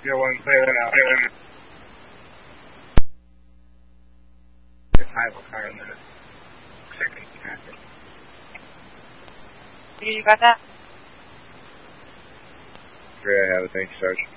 Yeah, one clear out. If I will car in the second traffic. You got that? Great, I have it. Thanks, Sarge.